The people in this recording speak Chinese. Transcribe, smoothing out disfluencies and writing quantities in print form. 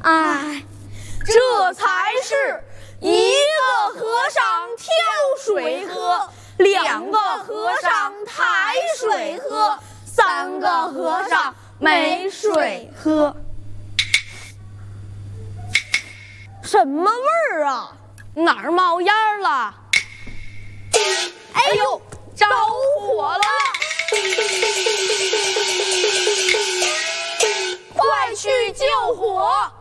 哎，这才是一个和尚挑水喝，两个和尚抬水喝，三个和尚没水喝。什么味儿啊？哪儿冒烟了？哎呦，着火了！快去救火！